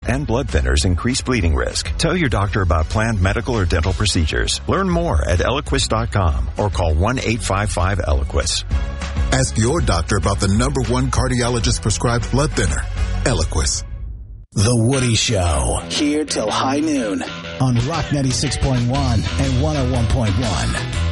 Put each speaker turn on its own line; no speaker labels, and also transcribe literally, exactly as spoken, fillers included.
and blood thinners increase bleeding risk. Tell your doctor about planned medical or dental procedures. Learn more at Eliquis dot com or call one eight five five Eliquis.
Ask your doctor about the number one cardiologist-prescribed blood thinner, Eliquis.
The Woody Show, here till high noon on Rock ninety-six point one and one oh one point one.